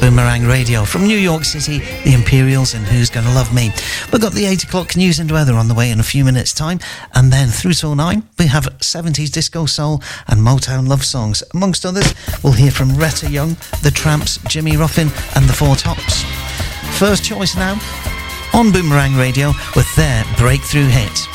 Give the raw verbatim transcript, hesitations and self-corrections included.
Boomerang Radio. From New York City, the Imperials and Who's Gonna Love Me. We've got the eight o'clock news and weather on the way in a few minutes' time, and then through till nine, we have seventies disco, soul and Motown love songs. Amongst others, we'll hear from Retta Young, The Tramps, Jimmy Ruffin and The Four Tops. First choice now, on Boomerang Radio with their breakthrough hit.